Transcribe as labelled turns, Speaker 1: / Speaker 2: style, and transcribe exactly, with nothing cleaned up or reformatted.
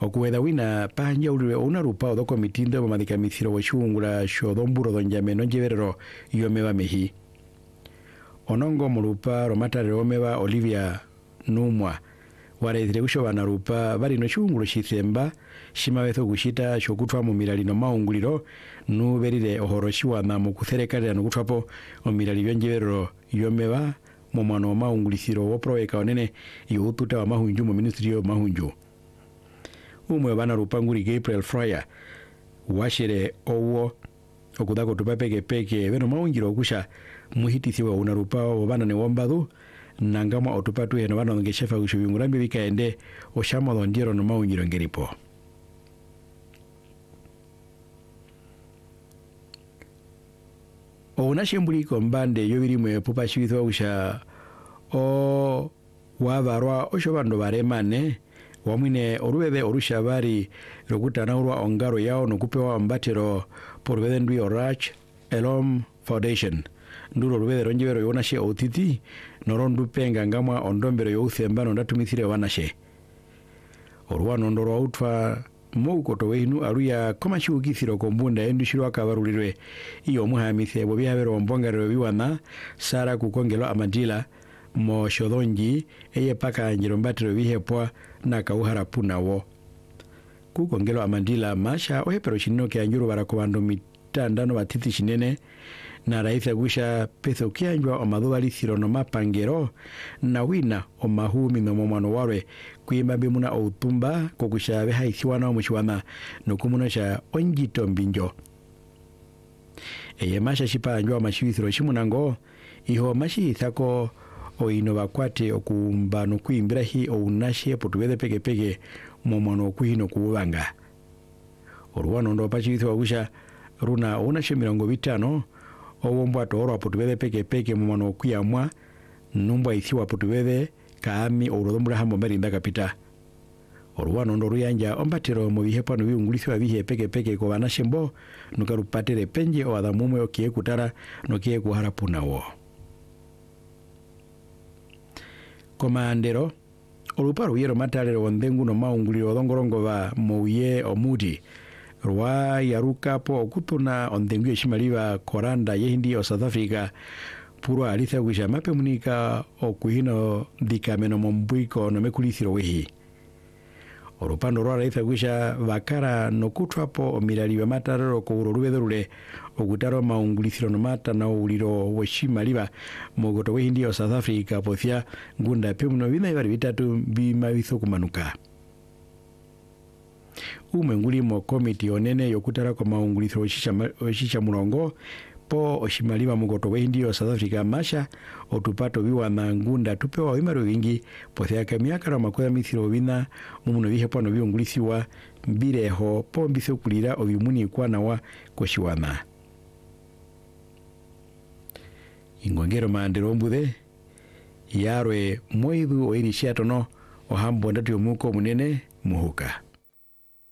Speaker 1: okuwetha wina panja ulire una rupa odoko mitindo mamadika mithiro wachungula shodomburo donjame nonjeverero yomeba mehi onongo murupa romatare omeba Olivia Numwa warethire gushobana rupa bari no chungulo shithemba shimabetho gushita shokutwa mu mirali no maunguliro nuberire ohoroshiwana mu kutherekanira no gutwapo omirali byonjeverero yomeba mu mwana wa maungulithiro wo proeka onene yututa wa mahunju mu ministry yo mahunju umwe bana rupanguri Gabriel Fryer washere owo okudako tupapeke peke beno maungiro okusha muhitithiwe una rupa obana ne wombadu nangama otupatu eno bana ngeshefa gushubingurambi bikaende oshama ndiro no maungiro ngeripo ona shembuli kombande yobirimwe pupa shibitho gusha o wabarwa oshobando baremane wamwine orubebe orushabari rokutanaurwa ongaro yao nokupewa mbatero porubebe ndwi orach Elom Foundation nduro rubebe ronjebero yonashe otiti norondu penga ngamwa ondombero youthemba nondatumithire wanashe orwano ndoro utwa mukoto weinu aruya komashugithiro kombunda endushirwa kabarulirwe iyo muhamithe bo byabero mbongarero biwana Sara kukongelo amadila mo shodonji eye paka njiro mbatero bihepwa na kauhara punawo kukongelo amandila masha ohepero shinino ke anjuru barakobando mitandano batiti shinene na raitha gusha petho kianjwa omadhuba lithiro no mapangero na wina omahumi no momano warwe kuimba bimuna outumba kokusha behaithiwana omushwana nokumunosha onjito mbinjo eye masha shipanjwa mashibithiro shimunango iho mashithako oino bakwate okumba no kuimbirahi ounashe potubede peke peke momano kuhino kuubanga orwano ndo pachibitho wagusha runa unashe mirongo bitano owombwa toro potubede peke peke momano kuyamwa numbwa ithiwa potubede kaami orodombura hambo merinda kapita orwano ndo ruyanja ombatero mu bihepa no biungulithwa bihe peke peke ko banashembo nukarupatere penje o adamumwe okie kutara no kie kuharapunawo komandero oluparo yero matalero ondengu no maunguliro odongorongo ba mouye omuti rwa yaruka po okutuna ondengu yeshimaliba koranda yehindi o South Africa puro alitha gusha mape munika okuhino dikameno mombuiko no mekulithiro wehi orupando rwa alitha gusha bakara no kutwapo omirali ba matalero ko ururubedorule okutaro maungulithiro no mata na uliro weshimaliba mogoto wehindi o South Africa pothia ngunda pemuno bina ibari bitatu bimabitho kumanuka umenguli mo committee onene yokutara ko maungulithiro weshisha murongo po oshimaliba mogoto wehindi o South Africa masha otupato biwana ngunda tupewa imaro wingi pothia kamiaka ra makoya mithiro bina mumuno bihepo no biungulithiwa bireho po mbitho kulira obimuni kwana wa koshiwana ingongero maandero mbude yarwe moidu oirishiatono ohambo ndatu yomuko munene muhuka